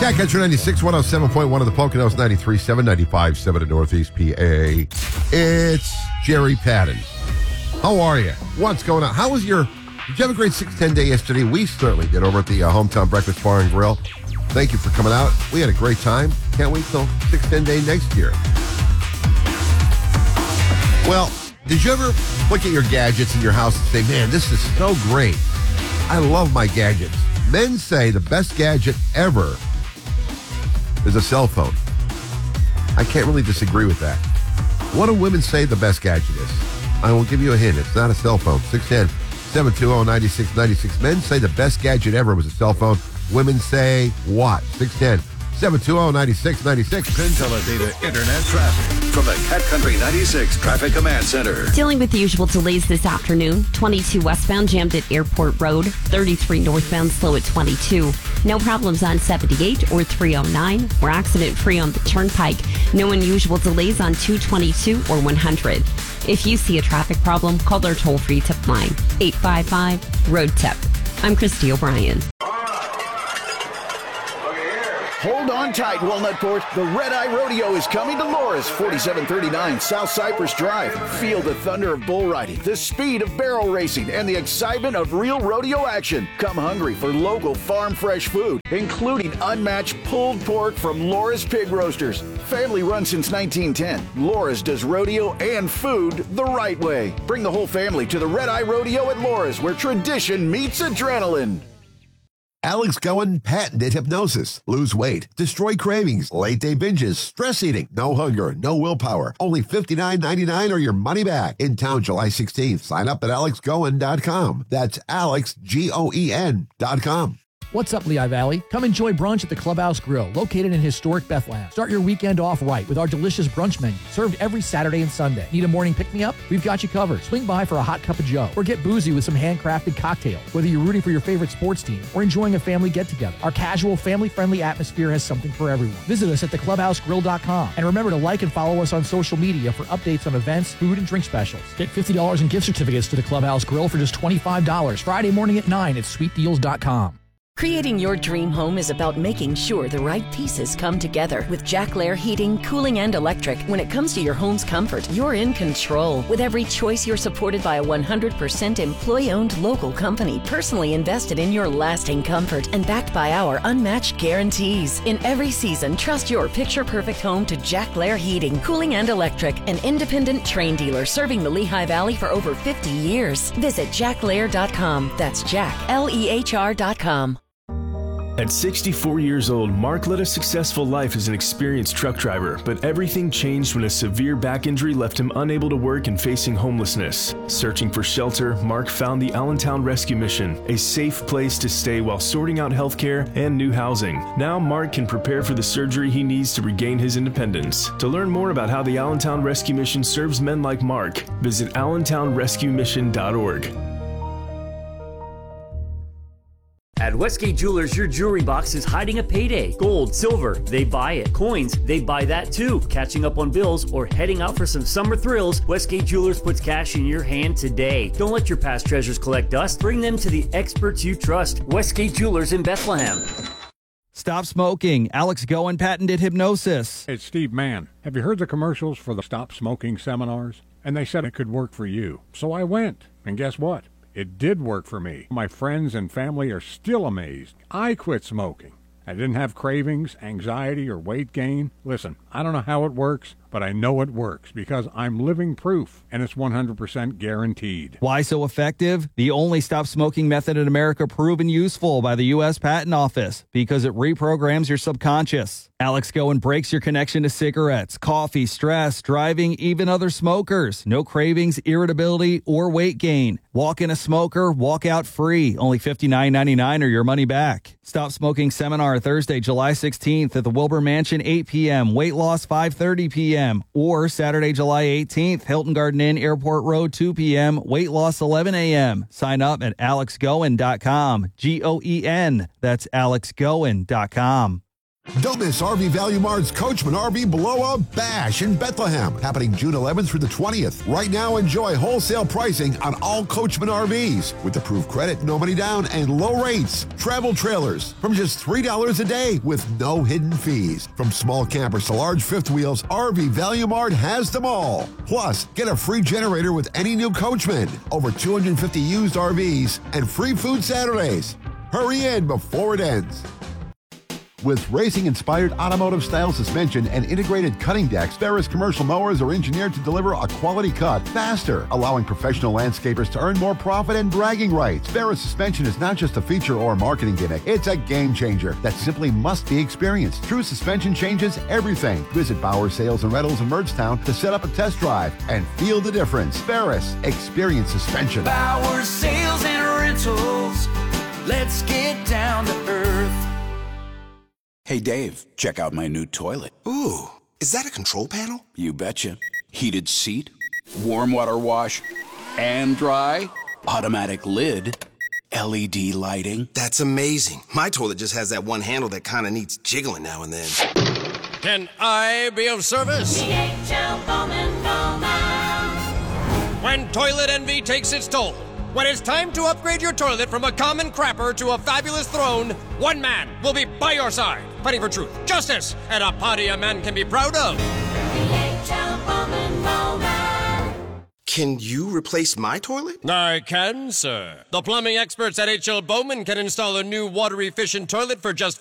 Cat Country 96, 107.1 of the Poconos, 93.7, 95.7 in Northeast PA. It's Jerry Patton. How are you? What's going on? How was did you have a great 610 day yesterday? We certainly did over at the Hometown Breakfast Bar and Grill. Thank you for coming out. We had a great time. Can't wait till 610 day next year. Well, did you ever look at your gadgets in your house and say, man, this is so great. I love my gadgets. Men say the best gadget ever is a cell phone. I can't really disagree with that. What do women say the best gadget is? I will give you a hint. It's not a cell phone. 610-720-9696. Men say the best gadget ever was a cell phone. Women say what? 610-720-9696. Consolidated Internet traffic from the Cat Country 96 Traffic Command Center. Dealing with the usual delays this afternoon. 22 westbound jammed at Airport Road. 33 northbound slow at 22. No problems on 78 or 309. We're accident-free on the Turnpike. No unusual delays on 222 or 100. If you see a traffic problem, call our toll-free tip line, 855-ROAD-TIP. I'm Christy O'Brien. Hold on tight, Walnutport. The Red Eye Rodeo is coming to Loris, 4739 South Cypress Drive. Feel the thunder of bull riding, the speed of barrel racing, and the excitement of real rodeo action. Come hungry for local farm fresh food, including unmatched pulled pork from Loris Pig Roasters. Family run since 1910, Loris does rodeo and food the right way. Bring the whole family to the Red Eye Rodeo at Loris, where tradition meets adrenaline. Alex Goen patented hypnosis. Lose weight, destroy cravings, late day binges, stress eating, no hunger, no willpower. Only $59.99 or your money back. In town July 16th. Sign up at alexgoen.com. That's alexgoen.com. What's up, Lehigh Valley? Come enjoy brunch at the Clubhouse Grill, located in historic Bethlehem. Start your weekend off right with our delicious brunch menu, served every Saturday and Sunday. Need a morning pick-me-up? We've got you covered. Swing by for a hot cup of joe, or get boozy with some handcrafted cocktails. Whether you're rooting for your favorite sports team or enjoying a family get-together, our casual, family-friendly atmosphere has something for everyone. Visit us at theclubhousegrill.com, and remember to like and follow us on social media for updates on events, food, and drink specials. Get $50 in gift certificates to the Clubhouse Grill for just $25 Friday morning at 9 at sweetdeals.com. Creating your dream home is about making sure the right pieces come together. With Jack Lair Heating, Cooling, and Electric, when it comes to your home's comfort, you're in control. With every choice, you're supported by a 100% employee-owned local company, personally invested in your lasting comfort and backed by our unmatched guarantees. In every season, trust your picture-perfect home to Jack Lair Heating, Cooling, and Electric, an independent Trane dealer serving the Lehigh Valley for over 50 years. Visit jacklair.com. That's JackLEHR.com. At 64 years old, Mark led a successful life as an experienced truck driver, but everything changed when a severe back injury left him unable to work and facing homelessness. Searching for shelter, Mark found the Allentown Rescue Mission, a safe place to stay while sorting out healthcare and new housing. Now Mark can prepare for the surgery he needs to regain his independence. To learn more about how the Allentown Rescue Mission serves men like Mark, visit allentownrescuemission.org. At Westgate Jewelers, your jewelry box is hiding a payday. Gold, silver, they buy it. Coins, they buy that too. Catching up on bills or heading out for some summer thrills, Westgate Jewelers puts cash in your hand today. Don't let your past treasures collect dust. Bring them to the experts you trust. Westgate Jewelers in Bethlehem. Stop smoking. Alex Goen patented hypnosis. It's Steve Mann. Have you heard the commercials for the Stop Smoking seminars? And they said it could work for you. So I went. And guess what? It did work for me. My friends and family are still amazed. I quit smoking. I didn't have cravings, anxiety, or weight gain. Listen, I don't know how it works, but I know it works because I'm living proof, and it's 100% guaranteed. Why so effective? The only stop smoking method in America proven useful by the U.S. Patent Office because it reprograms your subconscious. Alex Goen breaks your connection to cigarettes, coffee, stress, driving, even other smokers. No cravings, irritability, or weight gain. Walk in a smoker, walk out free. Only $59.99 or your money back. Stop Smoking Seminar Thursday, July 16th at the Wilbur Mansion, 8 p.m. Weight loss, 5:30 p.m. Or Saturday, July 18th, Hilton Garden Inn, Airport Road, 2 p.m. Weight loss, 11 a.m. Sign up at alexgoen.com. Goen. That's alexgoen.com. Don't miss RV Value Mart's Coachman RV Blow-Up Bash in Bethlehem, happening June 11th through the 20th. Right now, enjoy wholesale pricing on all Coachman RVs with approved credit, no money down, and low rates. Travel trailers from just $3 a day with no hidden fees. From small campers to large fifth wheels, RV Value Mart has them all. Plus, get a free generator with any new Coachman, over 250 used RVs, and free food Saturdays. Hurry in before it ends. With racing-inspired automotive-style suspension and integrated cutting decks, Ferris commercial mowers are engineered to deliver a quality cut faster, allowing professional landscapers to earn more profit and bragging rights. Ferris suspension is not just a feature or a marketing gimmick. It's a game changer that simply must be experienced. True suspension changes everything. Visit Bauer Sales and Rentals in Mergetown to set up a test drive and feel the difference. Ferris, experience suspension. Bauer Sales and Rentals. Let's get down to earth. Hey, Dave, check out my new toilet. Ooh, is that a control panel? You betcha. Heated seat, warm water wash, and dry, automatic lid, LED lighting. That's amazing. My toilet just has that one handle that kind of needs jiggling now and then. Can I be of service? DHL Bowman Bowman. When toilet envy takes its toll, when it's time to upgrade your toilet from a common crapper to a fabulous throne, one man will be by your side, fighting for truth, justice, and a party a man can be proud of. DHL Bowman Bowman. Can you replace my toilet? I can, sir. The plumbing experts at HL Bowman can install a new water-efficient toilet for just